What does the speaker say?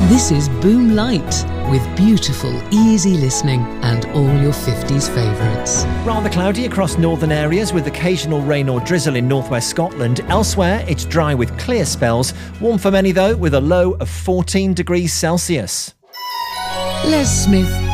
This is Boom Light, with beautiful, easy listening and all your 50s favourites. Rather cloudy across northern areas with occasional rain or drizzle in northwest Scotland. Elsewhere, it's dry with clear spells. Warm for many though, with a low of 14 degrees Celsius. Les Smith